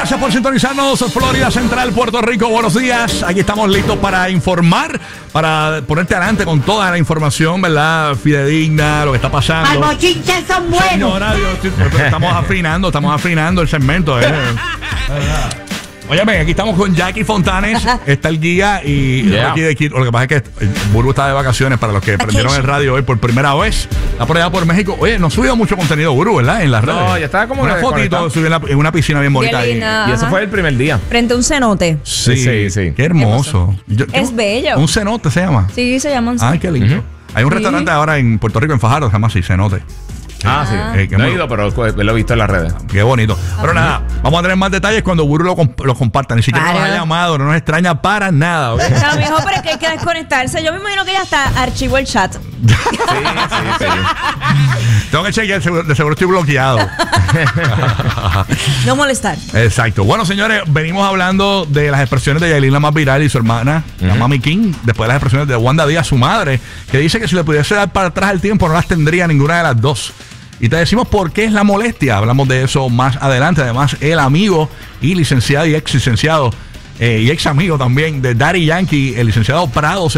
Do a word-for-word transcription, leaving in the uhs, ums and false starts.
Gracias por sintonizarnos, Florida Central, Puerto Rico. Buenos días. Aquí estamos listos para informar, para ponerte adelante con toda la información, ¿verdad? Fidedigna, lo que está pasando. Los bochinches son buenos. Señora, Dios, estamos afinando, estamos afinando el segmento. ¿eh? Óyeme, aquí estamos con Jackie Fontanes, está el guía y Yeah. aquí de aquí. Lo que pasa es que Burbu está de vacaciones para los que prendieron el radio hoy por primera vez. Está por allá por México. Oye, no ha subido mucho contenido, Burbu, ¿verdad? En las redes. No, ya estaba como una desconectado. fotito, subió en, la- en una piscina bien bonita ahí. linda. Y eso Ajá. fue el primer día. Frente a un cenote. Sí, Sí, sí. Qué hermoso. Yo- Es yo- bello. Un cenote se llama. Sí, se llaman. Ay, qué lindo. Ujú. Hay un Sí. restaurante ahora en Puerto Rico, en Fajardo, se llama así, cenote. Ah, sí. Eh, qué no he muy- ido, pero lo he visto en las redes. Qué bonito. Pero nada, vamos a tener más detalles cuando Burbu lo, comp- lo comparta. Ni siquiera Claro. nos ha llamado, no nos extraña para nada. ¿ok? A lo mejor, pero es que hay que desconectarse. Yo me imagino que ya está archivo el chat. Sí, sí, sí. Tengo que chequear, seguro- de seguro estoy bloqueado. No molestar. Exacto. Bueno, señores, venimos hablando de las expresiones de Yailin, la más viral, y su hermana, la Ujú. Mami King, después de las expresiones de Wanda Díaz, su madre, que dice que si le pudiese dar para atrás el tiempo no las tendría ninguna de las dos. Y te decimos por qué es la molestia. Hablamos de eso más adelante. Además, el amigo y licenciado y ex licenciado eh, y ex amigo también de Daddy Yankee, el licenciado Prado,